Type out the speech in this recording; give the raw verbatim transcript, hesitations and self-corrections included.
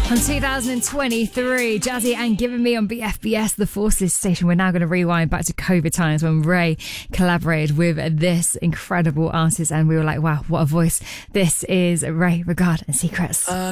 On two thousand twenty-three, Jazzy and Giving Me on B F B S, the Forces station. We're now going to rewind back to COVID times when Ray collaborated with this incredible artist, and we were like, wow, what a voice. This is Ray, Regard and Secrets. I